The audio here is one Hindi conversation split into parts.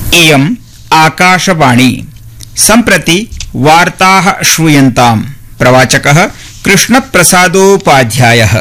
इयम् आकाशवाणी। सम्प्रति वार्ताः श्रूयन्ताम्। प्रवाचकः कृष्णप्रसादोपाध्यायः।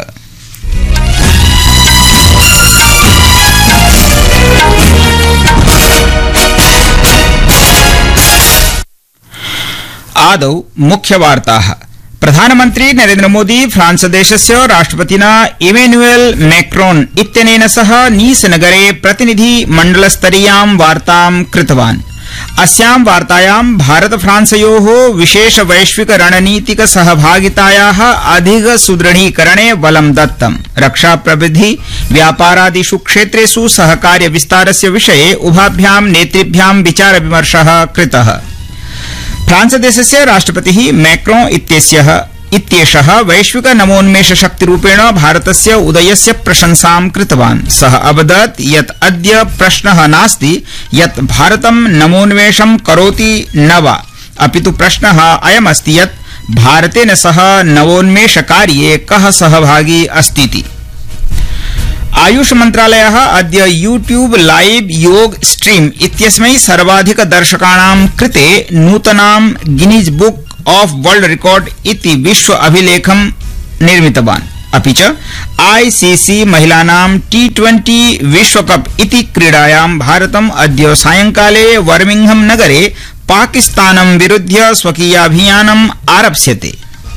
आदौ मुख्यवार्ताः। प्रधानमन्त्री नरेन्द्र मोदी फ्रांस देशस्य राष्ट्रपतिना इमैनुएल मैक्रोन इत्यनेन सह नीस नगरे प्रतिनिधि मण्डलस्तरीयां वार्तां कृतवान्। अस्यां वार्तायां भारत फ्रांसयोः विशेष वैश्विक रणनीतिक सहभागितायाः अधिक सुदृढीकरणे बलं दत्तम्। रक्षा प्रविधि व्यापारादिषु क्षेत्रेषु सहकार्य विस्तारस्य विषये उभाभ्यां नेतृभ्यां विचार विमर्शः कृतः। फ्रांस देशस्य राष्ट्रपतिः मैक्रोन इत्येषः वैश्विक नवोन्मेष शक्तिरूपेण भारतस्य उदयस्य प्रशंसां कृतवान्। सः अवदत् यत् अद्य प्रश्नः नास्ति यत् भारतं नवोन्मेषं करोति न वा, अपितु प्रश्नः अयमस्ति यत् भारतेन सह नवोन्मेषकार्ये कः सहभागी अस्तीति। आयुष मंत्रालयः अद्य यूट्यूब लाइव योग स्ट्रीम इत्यस्मै सर्वाधिक दर्शकाणां कृते नूतनां Guinness book of world record इति विश्व अभिलेखं निर्मितवान्। अपि च आईसीसी महिलानां T20 विश्वकप इति क्रीडायां भारतम् अद्य सायंकाले बर्मिंघम नगरे पाकिस्तानं विरुध्य स्वकीयाभियानम् आरप्स्यते।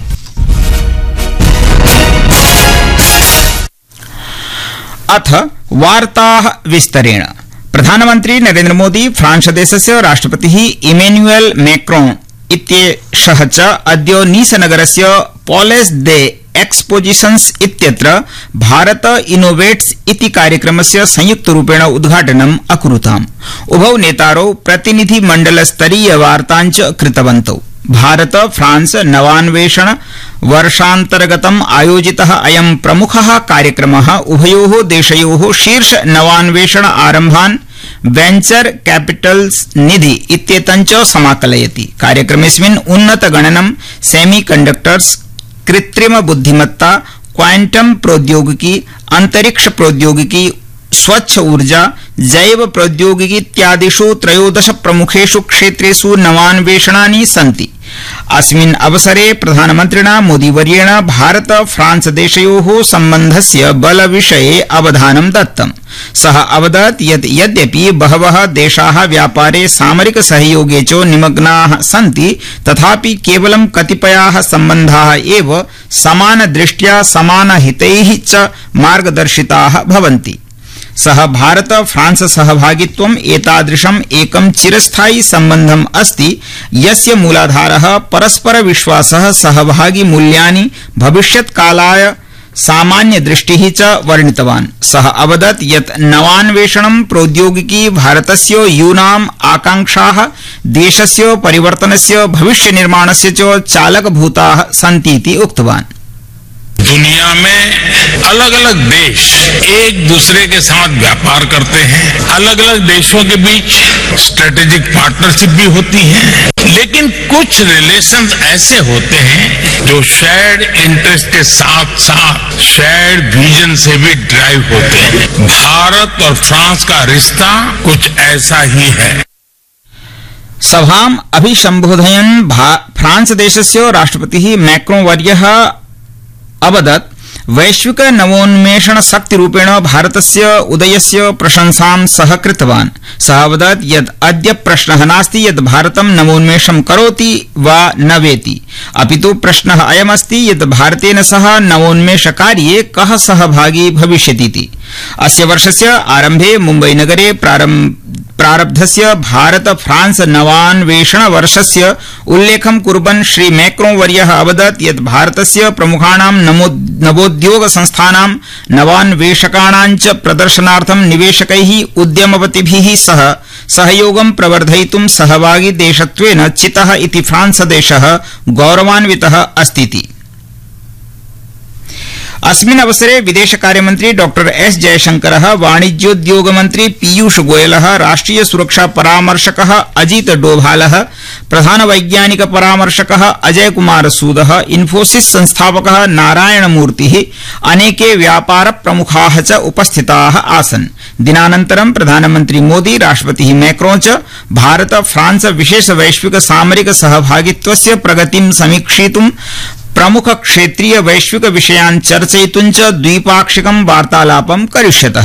अथ वार्ताः विस्तरेण। प्रधानमन्त्री नरेन्द्र मोदी फ्रांस देशस्य राष्ट्रपतिः इमैनुएल मैक्रोन इत्येषः च अद्य नीस नगरस्य पॉलेस दे एक्सपोजिशन्स इत्यत्र भारत इनोवेट्स इति कार्यक्रमस्य संयुक्तरूपेण उद्घाटनम् अकुरुताम्। उभौ नेतारौ प्रतिनिधिमण्डलस्तरीय वार्तां च कृतवन्तौ। भारत फ्रांस नवान्वेषण वर्षान्तर्गतम् आयोजितः अयं प्रमुखः कार्यक्रमः उभयोः देशयोः शीर्ष नवान्वेषण आरम्भान् वेंचर कैपिटल्स निधि इत्येतञ्च समाकलयति। कार्यक्रमेऽस्मिन् उन्नतगणनं, सेमीकण्डक्टर्स, कृत्रिम बुद्धिमत्ता, क्वांटम प्रौद्योगिकी, अंतरिक्ष प्रौद्योगिकी, स्वच्छ ऊर्जा, जैव प्रौद्योगिकी इत्यादिषु 13 प्रमुखेषु क्षेत्रेषु नवान्वेषणानि सन्ति। अस्मिन् अवसरे प्रधानमन्त्रिणा मोदीवर्येण भारत फ्रांस देशयोः सम्बन्धस्य बलविषये अवधानं दत्तम्। सः अवदत् यत् यद्यपि बहवः देशाः व्यापारे सामरिक सहयोगे च निमग्नाः सन्ति, तथापि केवलं कतिपयाः सम्बन्धाः एव समानदृष्ट्या समानहितैः च मार्गदर्शिताः भवन्ति। सः भारत फ्रांस सहभागित्वम् एतादृशम् एकं चिरस्थायी सम्बन्धम् अस्ति यस्य मूलाधारः परस्पर विश्वासः, सहभागी मूल्यानि, भविष्यत्कालाय सामान्य दृष्टिः च वर्णितवान्। सः अवदत् यत् नवान्वेषणं प्रौद्योगिकी भारतस्य यूनाम् आकांक्षाः, देशस्य परिवर्तनस्य, भविष्य निर्माणस्य च चालकभूताः सन्तीति उक्तवान्। दुनिया में अलग अलग देश एक दूसरे के साथ व्यापार करते हैं, अलग अलग देशों के बीच स्ट्रेटेजिक पार्टनरशिप भी होती है, लेकिन कुछ रिलेशंस ऐसे होते हैं जो शेयर्ड इंटरेस्ट के साथ साथ शेयर्ड विजन से भी ड्राइव होते हैं। भारत और फ्रांस का रिश्ता कुछ ऐसा ही है। सभाम् अभिसम्बोधयन् फ्रांस देशस्य राष्ट्रपतिः मैक्रोन वर्यः अवदत् वैश्विक नवोन्मेषण शक्तिरूपेण भारतस्य उदयस्य प्रशंसां सः कृतवान्। सः अवदत् यत् अद्य प्रश्नः नास्ति यत् भारतं नवोन्मेषं करोति वा न वेति, अपितु प्रश्नः अयमस्ति यत् भारतेन सह नवोन्मेषकार्ये कः सहभागी भविष्यतीति। अस्य वर्षस्य आरम्भे मुम्बई नगरे प्रारब्धस्य भारत फ्रांस नवान्वेषण वर्षस्य उल्लेखं कुर्वन् श्री मैक्रोन वर्यः अवदत् यत् भारतस्य प्रमुखाणां नवोद्योग संस्थानां, नवान्वेषकाणां च प्रदर्शनार्थं निवेशकैः, उद्यमपतिभिः सह सहयोगं प्रवर्धयितुं सहभागी देशत्वेन चितः इति फ्रांस देशः गौरवान्वितः अस्तीति। अस्मिन् अवसरे विदेश कार्यमन्त्री डॉक्टर एस जयशंकरः, वाणिज्योद्योग मन्त्री पीयूष गोयलः, राष्ट्रिय सुरक्षा परामर्शकः अजित डोभालः, प्रधान वैज्ञानिक परामर्शकः अजय कुमार सूदः, इन्फोसिस संस्थापकः नारायण मूर्तिः, अनेके व्यापार प्रमुखाः च उपस्थिताः आसन्। दिनानन्तरं प्रधानमन्त्री मोदी, राष्ट्रपतिः मैक्रों च भारत फ्रांस विशेष वैश्विक सामरिक सहभागित्वस्य प्रगतिं समीक्षितुं, प्रमुख क्षेत्रीय वैश्विक विषयान् चर्चयितुं च द्विपाक्षिकं वार्तालापं करिष्यतः।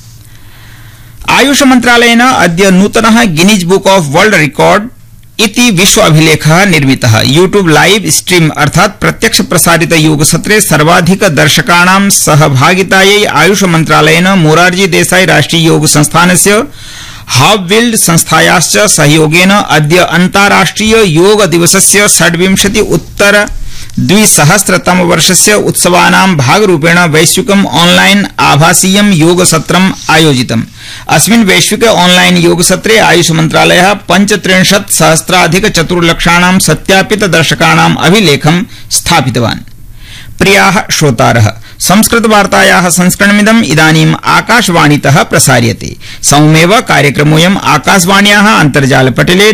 आयुष मन्त्रालयेन अद्य नूतनः Guinness book of world record इति विश्व अभिलेखः निर्मितः। यूट्यूब लाइव स्ट्रीम अर्थात् प्रत्यक्ष प्रसारित योग सत्रे सर्वाधिक दर्शकाणां सहभागितायै आयुष मन्त्रालयेन मोरारजी देसाई राष्ट्रिय योग संस्थानस्य हावविल्ड संस्थायाश्च सहयोगेन अद्य अन्ताराष्ट्रिय योग दिवसस्य 26 उत्तर 2000 वर्षस्य उत्सवानां भागरूपेण वैश्विकम् ऑनलाइन आभासीयं योग सत्रम् आयोजितम्। अस्मिन् वैश्विक ऑनलाइन योग सत्रे आयुष मन्त्रालयः 35,000,400,000 सत्यापित दर्शकाणाम् अभिलेखं स्थापितवान्। प्रियाः श्रोतारः, संस्कृत वार्तायाः संस्करणमिदम् इदानीम् आकाशवाणीतः प्रसार्यते। सममेव कार्यक्रमोऽयम् आकाशवाण्याः अन्तर्जालपटले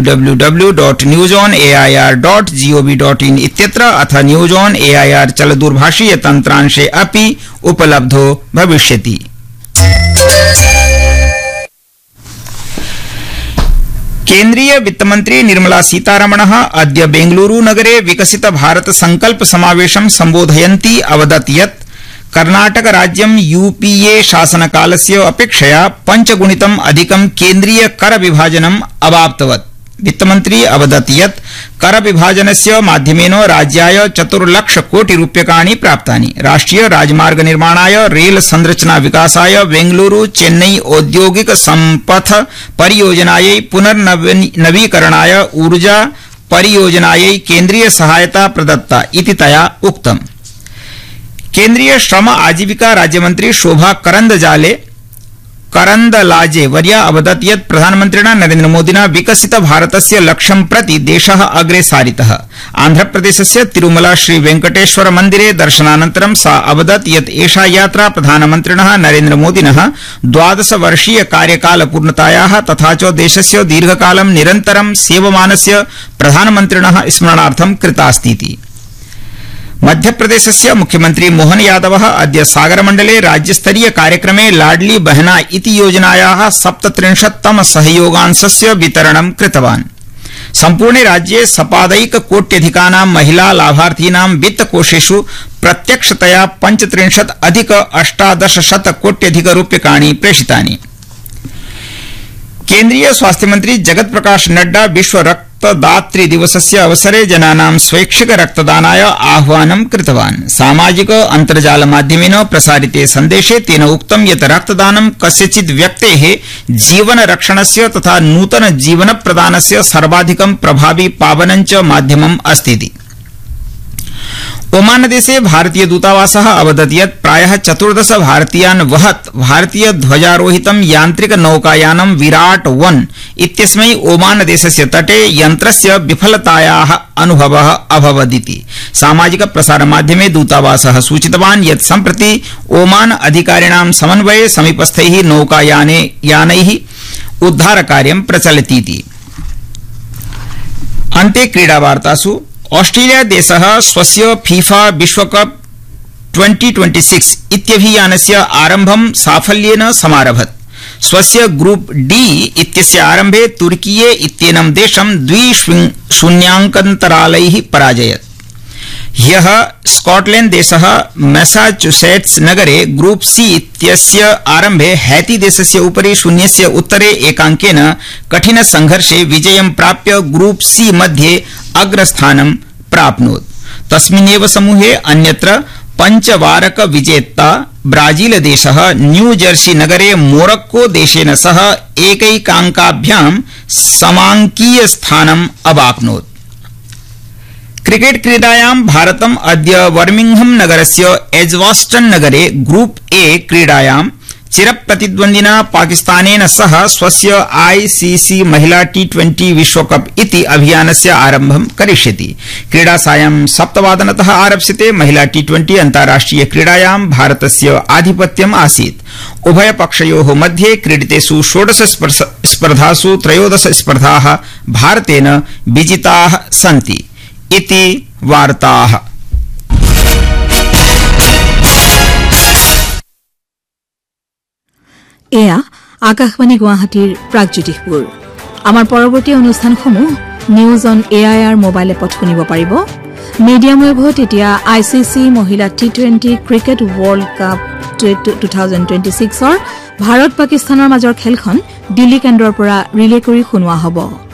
www.newsonair.gov.in इत्यत्र अथ न्यूज ऑन एआईआर चलदूरभाषीय तन्त्रांशे अपि उपलब्धो भविष्यति। केन्द्रीय वित्तमन्त्री निर्मला सीतारमणः अद्य बेंगलुरू नगरे विकसित भारत संकल्प समावेशं सम्बोधयन्ती अवदत् यत् कर्णाटक राज्यं यूपीए शासनकालस्य अपेक्षया 5 गुणितम् अधिकं केन्द्रीय कर विभाजनम् अवाप्तवत्। वित्तमन्त्री अवदत् यत् कर विभाजनस्य माध्यमेन राज्याय 4 लाख कोटि रूप्यकाणि प्राप्तानि। राष्ट्रिय राजमार्ग निर्माणाय, रेल संरचना विकासाय, बेंगलुरू चेन्नई औद्योगिक संपथ परियोजनायै, पुनर्नवीकरणाय, ऊर्जा परियोजनायै केन्द्रीय सहायता प्रदत्ता इति तया उक्तम्। केन्द्रीय श्रम आजीविका राज्यमन्त्री शोभा करन्दलाजे वर्या अवदत् यत् प्रधानमन्त्रिणा नरेन्द्र मोदिना विकसित भारतस्य लक्ष्यं प्रति देशः अग्रे सारितः। आन्ध्रप्रदेशस्य तिरुमला श्री वेंकटेश्वर मन्दिरे दर्शनानन्तरं सा अवदत् यत् एषा यात्रा प्रधानमन्त्रिणः नरेन्द्र मोदिनः 12 वर्षीय कार्यकाल पूर्णतायाः तथा च देशस्य दीर्घकालं निरन्तरं सेवमानस्य प्रधानमन्त्रिणः स्मरणार्थं कृतास्तीति। मध्यप्रदेशस्य मुख्यमन्त्री मोहन यादवः अद्य सागरमण्डले राज्यस्तरीय कार्यक्रमे लाडली बहना इति योजनायाः 37तम सहयोगांशस्य वितरणं कृतवान्। सम्पूर्णे राज्ये सपादैककोट्यधिकानां महिला लाभार्थीनां वित्तकोषेषु प्रत्यक्षतया 35,अधिक-1800 कोट्यधिक रूप्यकाणि प्रेषितानि। केन्द्रीय स्वास्थ्य मंत्री जगत प्रकाश नड्डा विश्व रक्तदात्री दिवसस्य अवसरे जनानां स्वैच्छिक रक्तदानाय आह्वानं कृतवान्। सामाजिक अन्तर्जाल माध्यमेन प्रसारिते सन्देशे तेन उक्तं यत् रक्तदानं कस्यचित् व्यक्तेः जीवन रक्षणस्य तथा नूतन जीवन प्रदानस्य सर्वाधिकं प्रभावी पावनं च माध्यमम् अस्ति। ओमान देशे भारतीय दूतावासः अवदत् यत् प्रायः 14 भारतीयान् वहत् भारतीय ध्वजारोहितं यान्त्रिक नौकायानं विराट 1 इत्यस्मै ओमान देशस्य तटे यन्त्रस्य विफलतायाः अनुभवः अभवदिति। सामाजिक प्रसार माध्यमे दूतावासः सूचितवान् यत् सम्प्रति ओमान अधिकारिणां समन्वये समीपस्थैः नौकायानैः उद्धारकार्यं प्रचलतीति। अन्ते क्रीडावार्तासु ऑस्ट्रेलिया देशः स्वस्य फीफा विश्वकप 2026 इत्यभियानस्य आरम्भं साफल्येन समारभत। स्वस्य ग्रुप डी इत्यस्य आरम्भे तुर्कीये इत्येनं देशं 2-0 पराजयत्। ह्यः स्कॉटलैंड देशः मैसाचुसेट्स नगरे ग्रुप सी इत्यस्य आरम्भे हैती देशस्य उपरि 0 उत्तरे 1 अंकेन कठिन संघर्षे विजयं प्राप्य ग्रुप सी मध्ये अग्रस्थानं प्राप्नोत्। तस्मिन्नेव समूहे अन्यत्र पंचवारक विजेता ब्राजील देशः न्यू जर्सी नगरे मोरक्को देशेन सह एकैकांकाभ्यां समांकीय स्थानम् अवाप्नोत्। क्रिकेट क्रीडायां भारतम् अद्य बर्मिंघम नगरस्य एजवास्टन नगरे ग्रुप ए क्रीडायां चिरप्रतिद्वन्दिना पाकिस्तानेन सह स्वस्य आईसीसी महिला T20 विश्वकप इति अभियानस्य आरम्भं करिष्यति। क्रीडा सायं 7:00 आरप्स्यते। महिला T20 अन्ताराष्ट्रिय क्रीडायां भारतस्य आधिपत्यम् आसीत्। उभयपक्षयोः मध्ये क्रीडितेषु 16 स्पर्धासु 13 स्पर्धाः भारतेन विजिताः सन्ति इति वार्ताः। এয়া আকাশবাণী গুৱাহাটীৰ প্ৰাগজ্যোতিষপুৰ। আমাৰ পৰৱৰ্তী অনুষ্ঠানসমূহ নিউজ অন এআইআৰ মোবাইল এপত শুনিব পাৰিব। মিডিয়াম ৱেভত এতিয়া আইচিচি মহিলা T20 cricket world cup 2026ৰ Bharat পাকিস্তানৰ মাজৰ খেলখন দিল্লী কেন্দ্ৰৰ পৰা ৰিলে কৰি শুনোৱা হ'ব।